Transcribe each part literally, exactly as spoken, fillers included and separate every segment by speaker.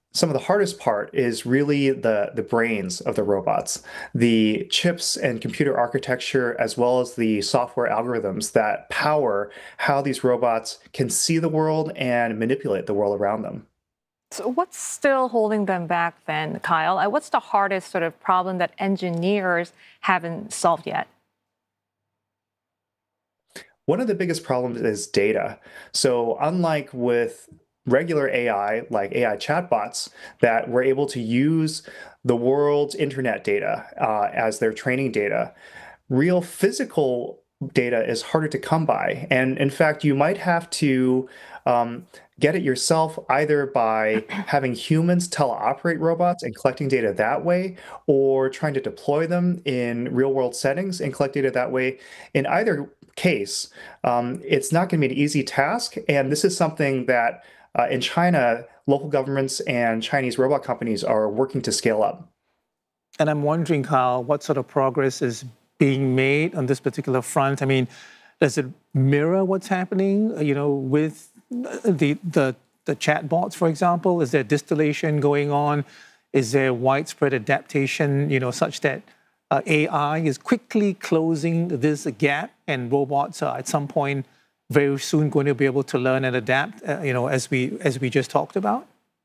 Speaker 1: some of the hardest part is really the the brains of the robots, the chips and computer architecture, as well as the software algorithms that power how these robots can see the world and manipulate the world around them.
Speaker 2: So what's still holding them back then, Kyle? Uh, What's the hardest sort of problem that engineers haven't solved yet?
Speaker 1: One of the biggest problems is data. So, unlike with regular A I, like A I chatbots, that were able to use the world's internet data uh, as their training data, real physical data is harder to come by. And in fact, you might have to um, get it yourself either by having humans teleoperate robots and collecting data that way, or trying to deploy them in real world settings and collect data that way. In either case, um, it's not going to be an easy task. And this is something that uh, in China, local governments and Chinese robot companies are working to scale up.
Speaker 3: And I'm wondering, Kyle, what sort of progress is being made on this particular front? I mean, does it mirror what's happening, uh, you know, with uh, the the the chatbots, for example? Is there distillation going on? Is there widespread adaptation, you know, such that uh, A I is quickly closing this gap, and robots are at some point very soon going to be able to learn and adapt, uh, you know, as we as we just talked about?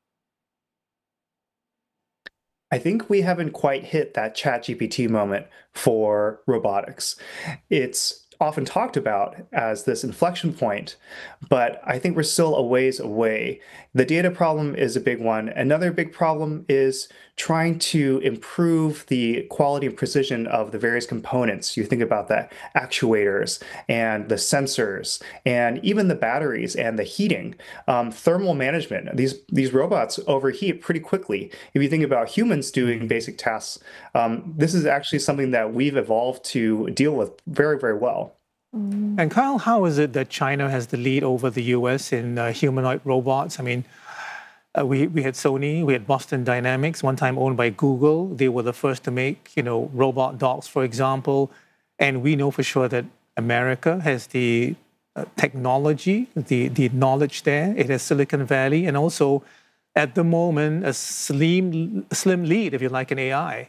Speaker 1: I think we haven't quite hit that ChatGPT moment for robotics. It's often talked about as this inflection point, but I think we're still a ways away. The data problem is a big one. Another big problem is trying to improve the quality and precision of the various components. You think about the actuators and the sensors and even the batteries and the heating, um, thermal management. These these robots overheat pretty quickly. If you think about humans doing basic tasks, um, this is actually something that we've evolved to deal with very, very well.
Speaker 3: And Kyle, how is it that China has the lead over the U S in uh, humanoid robots? I mean, uh, we we had Sony, we had Boston Dynamics, one time owned by Google. They were the first to make, you know, robot dogs, for example. And we know for sure that America has the uh, technology, the the knowledge there. It has Silicon Valley, and also at the moment a slim slim lead, if you like, in A I.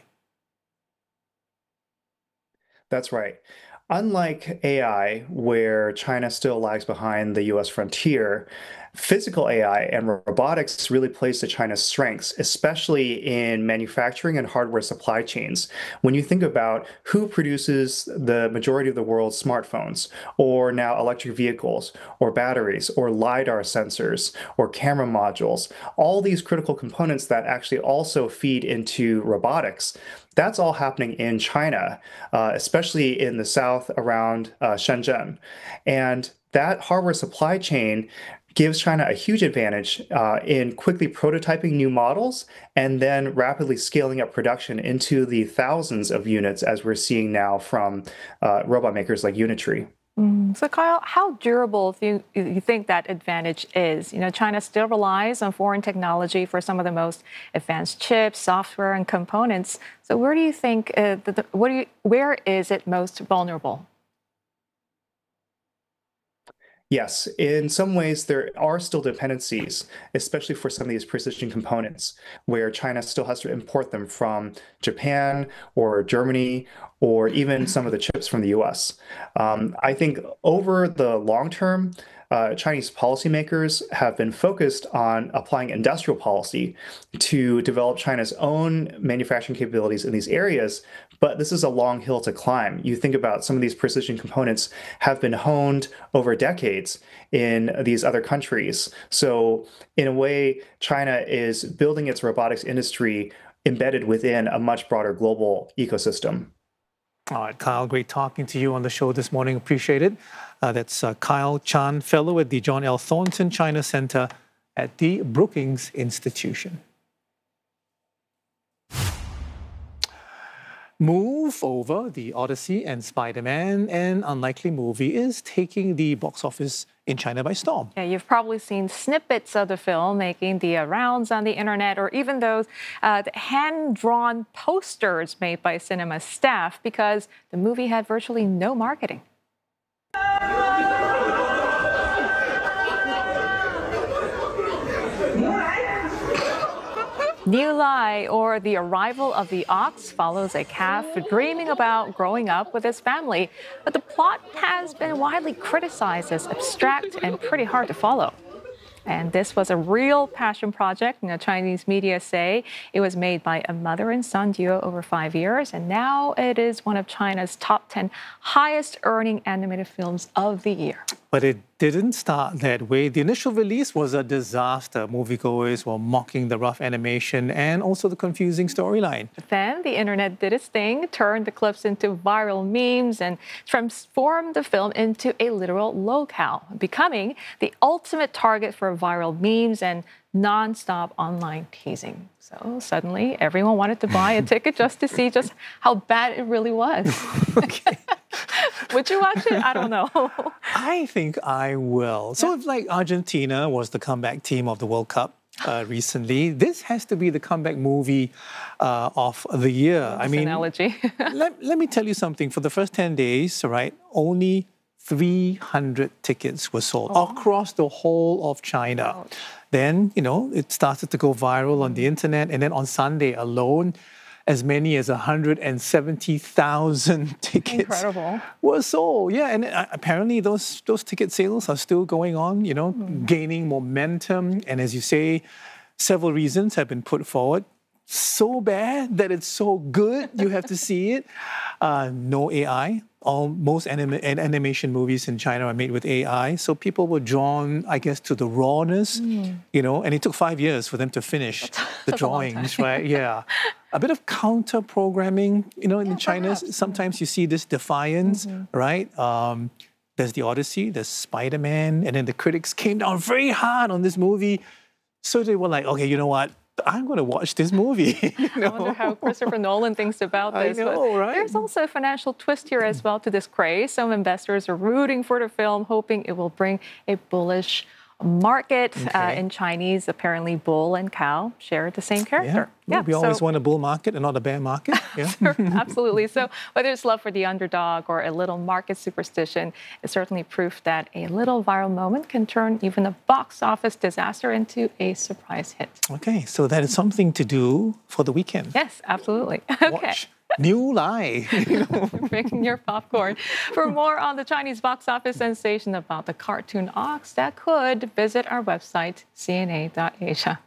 Speaker 1: That's right. Unlike A I, where China still lags behind the U S frontier, physical A I and robotics really plays to China's strengths, especially in manufacturing and hardware supply chains. When you think about who produces the majority of the world's smartphones, or now electric vehicles, or batteries, or LiDAR sensors, or camera modules, all these critical components that actually also feed into robotics, that's all happening in China, uh, especially in the south around uh, Shenzhen. And that hardware supply chain gives China a huge advantage uh, in quickly prototyping new models and then rapidly scaling up production into the thousands of units, as we're seeing now from uh, robot makers like Unitree.
Speaker 2: Mm, So, Kyle, how durable do you, you think that advantage is? You know, China still relies on foreign technology for some of the most advanced chips, software, and components. So, where do you think, uh, the, the, what do you, where is it most vulnerable?
Speaker 1: Yes, in some ways, there are still dependencies, especially for some of these precision components, where China still has to import them from Japan or Germany, or even some of the chips from the U S. Um, I think over the long term, uh, Chinese policymakers have been focused on applying industrial policy to develop China's own manufacturing capabilities in these areas. But this is a long hill to climb. You think about some of these precision components have been honed over decades in these other countries. So, in a way, China is building its robotics industry embedded within a much broader global ecosystem.
Speaker 3: All right, Kyle, great talking to you on the show this morning. Appreciate it. Uh, that's uh, Kyle Chan, fellow at the John L. Thornton China Center at the Brookings Institution. Move over, The Odyssey and Spider-Man, an unlikely movie, is taking the box office in China by storm.
Speaker 2: Yeah, you've probably seen snippets of the film making the uh, rounds on the internet, or even those uh, hand-drawn posters made by cinema staff, because the movie had virtually no marketing. New Lai, or The Arrival of the Ox, follows a calf dreaming about growing up with his family. But the plot has been widely criticized as abstract and pretty hard to follow. And this was a real passion project. You know, Chinese media say it was made by a mother and son duo over five years. And now it is one of China's top ten highest earning animated films of the year.
Speaker 3: But it didn't start that way. The initial release was a disaster. Moviegoers were mocking the rough animation and also the confusing storyline.
Speaker 2: But then the internet did its thing, turned the clips into viral memes, and transformed the film into a literal locale, becoming the ultimate target for viral memes and non-stop online teasing. So suddenly, everyone wanted to buy a ticket just to see just how bad it really was.
Speaker 3: Okay.
Speaker 2: Would you watch it? I don't know.
Speaker 3: I think I will. So
Speaker 2: Yeah.
Speaker 3: if like Argentina was the comeback team of the World Cup uh, recently, this has to be the comeback movie uh, of the year.
Speaker 2: That's
Speaker 3: I mean,
Speaker 2: analogy.
Speaker 3: let, let me tell you something. For the first ten days, right, only three hundred tickets were sold
Speaker 2: Oh.
Speaker 3: across the whole of China.
Speaker 2: Ouch.
Speaker 3: Then, you know, it started to go viral on the internet. And then on Sunday alone, as many as one hundred seventy thousand tickets
Speaker 2: Incredible.
Speaker 3: were sold. Yeah, and uh, apparently those those ticket sales are still going on, you know,
Speaker 2: Mm.
Speaker 3: gaining momentum. And as you say, several reasons have been put forward. So bad that it's so good, you have to see it. Uh, no A I. All, most anima- and animation movies in China are made with A I. So people were drawn, I guess, to the rawness, you know, and it took five years for them to finish the
Speaker 2: that's a long
Speaker 3: drawings,
Speaker 2: time.
Speaker 3: right? Yeah. A bit of counter programming, you know, in China,
Speaker 2: perhaps.
Speaker 3: sometimes you see this defiance, right? Um, there's the Odyssey, there's Spider-Man, and then the critics came down very hard on this movie. So they were like, okay, you know what? I'm going to watch this movie. you know?
Speaker 2: I wonder how Christopher Nolan thinks about
Speaker 3: I
Speaker 2: this.
Speaker 3: know,
Speaker 2: but
Speaker 3: right?
Speaker 2: There's also a financial twist here as well to this craze. Some investors are rooting for the film, hoping it will bring a bullish market. Uh,
Speaker 3: Okay.
Speaker 2: in Chinese, apparently bull and cow share the same character.
Speaker 3: Yeah, we always
Speaker 2: so-
Speaker 3: want a bull market and not a bear market. Yeah.
Speaker 2: Absolutely. So whether it's love for the underdog or a little market superstition, it's certainly proof that a little viral moment can turn even a box office disaster into a surprise hit.
Speaker 3: Okay, so that is something to do for the weekend.
Speaker 2: Yes, absolutely. Okay.
Speaker 3: Watch New Lie. you know.
Speaker 2: Bring your popcorn. For more on the Chinese box office sensation about the cartoon ox that could, visit our website, C N A dot Asia.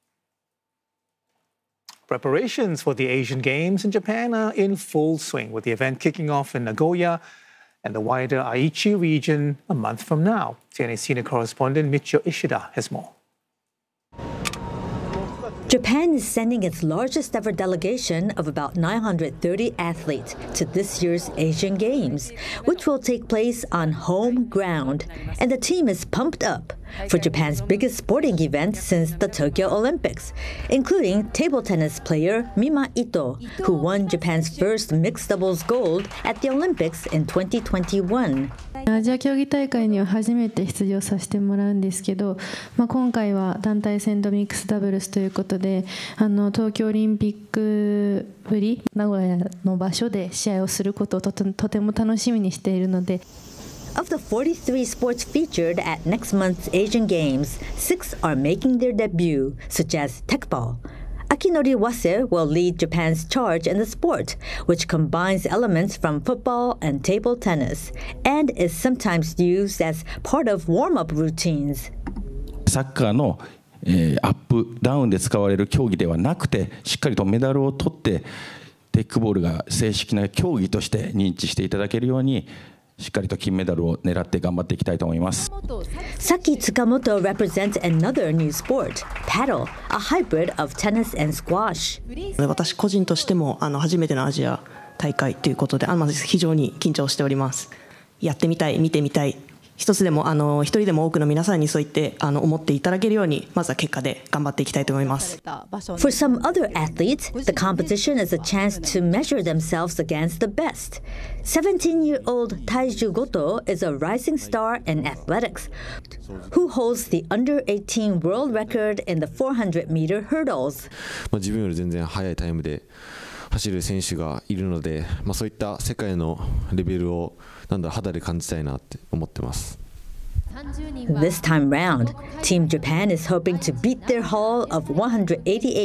Speaker 3: Preparations for the Asian Games in Japan are in full swing, with the event kicking off in Nagoya and the wider Aichi region a month from now. C N A senior correspondent Michio Ishida has more.
Speaker 4: Japan is sending its largest ever delegation of about nine hundred thirty athletes to this year's Asian Games, which will take place on home ground. And the team is pumped up for Japan's biggest sporting event since the Tokyo Olympics, including table tennis player Mima Ito, who won Japan's first mixed doubles gold at the Olympics in twenty twenty-one.
Speaker 5: アジア競技大会には初めて出場させてもらうんですけど、まあ、今回は団体戦とミックスダブルスということで、あの東京オリンピックぶり名古屋の場所で試合をすることをとて、とても楽しみにしているので。
Speaker 4: Of the forty-three sports featured at next month's Asian Games, six are making their debut, such as Tekball. Akinori Wase will lead Japan's charge in the sport, which combines elements from football and table tennis, and is sometimes used as part of warm-up routines.
Speaker 6: サッカーの、えーアップダウンで使われる競技ではなくて、しっかりとメダルを取ってテックボールが正式な競技として認知していただけるように、しっかりと金メダルを狙って頑張っていきたいと思います。
Speaker 4: Saki Tsukamoto represents another new sport, paddle, a hybrid of tennis and squash.
Speaker 7: 私個人としてもあの初めてのアジア大会ということで、あまず非常に緊張しております。やってみたい、見てみたい。一つでもあの一人でも多くの皆さんにそう言ってあの思っていただけるように、まずは結果で頑張っていきたいと思います。
Speaker 4: For some other athletes, the competition is a chance to measure themselves against the best. seventeen-year-old Taiju Goto is a rising star in athletics, who holds the under eighteen world record in the four hundred meter hurdles.
Speaker 8: まあ自分より全然速いタイムで走る選手がいるので、まあ、そういった世界のレベルをなんだ肌で感じたいなって思ってます。
Speaker 4: This time round, Team Japan is hoping to beat their haul of one hundred eighty-eight